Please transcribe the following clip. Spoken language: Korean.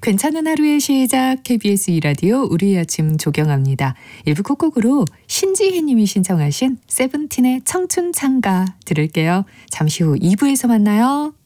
괜찮은 하루의 시작 KBS 2라디오 우리의 아침 조경합니다. 1부 콕콕으로 신지혜 님이 신청하신 세븐틴의 청춘 창가 들을게요. 잠시 후 2부에서 만나요.